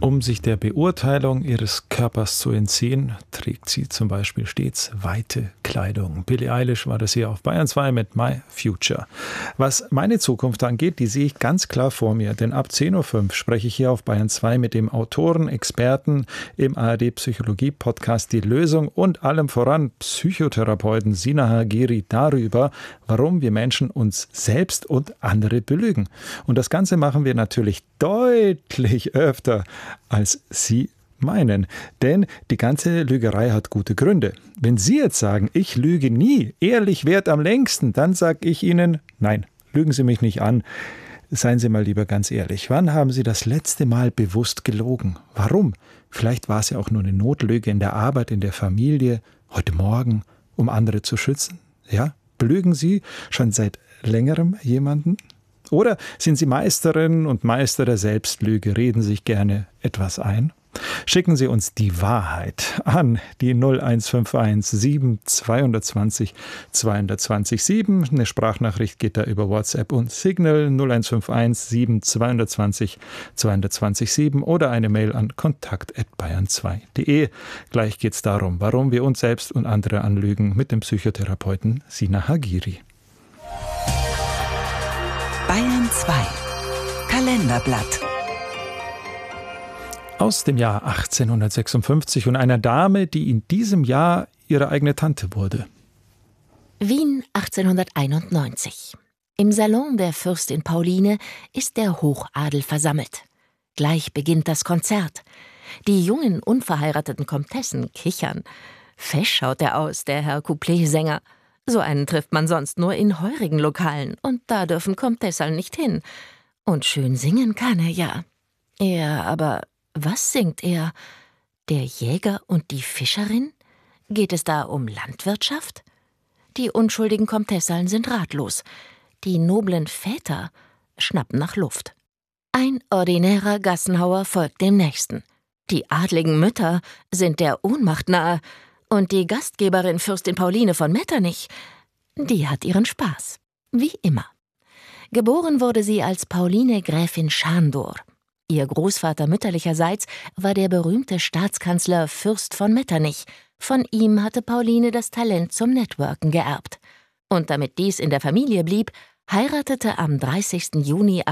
Um sich der Beurteilung ihres Körpers zu entziehen, trägt sie zum Beispiel stets weite Kleidung. Billie Eilish war das hier auf Bayern 2 mit My Future. Was meine Zukunft angeht, die sehe ich ganz klar vor mir. Denn ab 10.05 Uhr spreche ich hier auf Bayern 2 mit dem Autoren, Experten im ARD-Psychologie-Podcast Die Lösung und allem voran Psychotherapeuten Sina Hagiri darüber, warum wir Menschen uns selbst und andere belügen. Und das Ganze machen wir natürlich deutlich öfter, als Sie meinen. Denn die ganze Lügerei hat gute Gründe. Wenn Sie jetzt sagen, ich lüge nie, ehrlich währt am längsten, dann sage ich Ihnen, nein, lügen Sie mich nicht an. Seien Sie mal lieber ganz ehrlich. Wann haben Sie das letzte Mal bewusst gelogen? Warum? Vielleicht war es ja auch nur eine Notlüge in der Arbeit, in der Familie, heute Morgen, um andere zu schützen. Ja? Belügen Sie schon seit längerem jemanden? Oder sind Sie Meisterin und Meister der Selbstlüge, reden sich gerne etwas ein? Schicken Sie uns die Wahrheit an die 0151 7 220 220 7. Eine Sprachnachricht geht da über WhatsApp und Signal 0151 7 220 220 7 oder eine Mail an kontakt@bayern2.de. Gleich geht es darum, warum wir uns selbst und andere anlügen, mit dem Psychotherapeuten Sina Hagiri. Bayern 2 Kalenderblatt Aus dem Jahr 1856 und einer Dame, die in diesem Jahr ihre eigene Tante wurde. Wien 1891. Im Salon der Fürstin Pauline ist der Hochadel versammelt. Gleich beginnt das Konzert. Die jungen, unverheirateten Komtessen kichern. Fesch schaut er aus, der Herr Couplet-Sänger. So einen trifft man sonst nur in heurigen Lokalen, und da dürfen Komtesserl nicht hin. Und schön singen kann er ja. Aber was singt er? Der Jäger und die Fischerin? Geht es da um Landwirtschaft? Die unschuldigen Komtesserln sind ratlos. Die noblen Väter schnappen nach Luft. Ein ordinärer Gassenhauer folgt dem nächsten. Die adligen Mütter sind der Ohnmacht nahe. Und die Gastgeberin Fürstin Pauline von Metternich, die hat ihren Spaß. Wie immer. Geboren wurde sie als Pauline Gräfin Schandor. Ihr Großvater mütterlicherseits war der berühmte Staatskanzler Fürst von Metternich. Von ihm hatte Pauline das Talent zum Networken geerbt. Und damit dies in der Familie blieb, heiratete am 30. Juni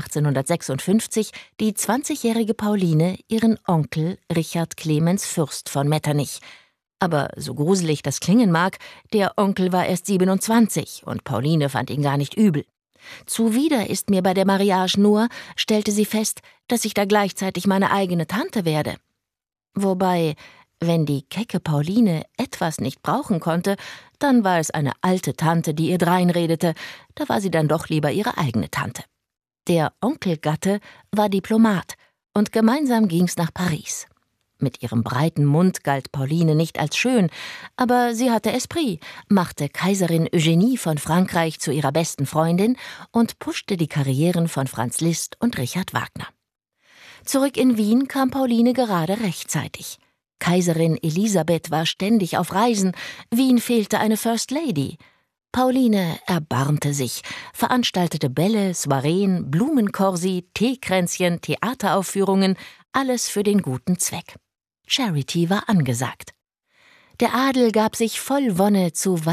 1856 die 20-jährige Pauline ihren Onkel Richard Clemens Fürst von Metternich. Aber so gruselig das klingen mag, der Onkel war erst 27 und Pauline fand ihn gar nicht übel. Zuwider ist mir bei der Mariage nur, stellte sie fest, dass ich da gleichzeitig meine eigene Tante werde. Wobei, wenn die kecke Pauline etwas nicht brauchen konnte, dann war es eine alte Tante, die ihr dreinredete, da war sie dann doch lieber ihre eigene Tante. Der Onkelgatte war Diplomat und gemeinsam ging's nach Paris. Mit ihrem breiten Mund galt Pauline nicht als schön, aber sie hatte Esprit, machte Kaiserin Eugenie von Frankreich zu ihrer besten Freundin und puschte die Karrieren von Franz Liszt und Richard Wagner. Zurück in Wien kam Pauline gerade rechtzeitig. Kaiserin Elisabeth war ständig auf Reisen, Wien fehlte eine First Lady. Pauline erbarmte sich, veranstaltete Bälle, Soireen, Blumenkorsi, Teekränzchen, Theateraufführungen, alles für den guten Zweck. Charity war angesagt. Der Adel gab sich voll Wonne zu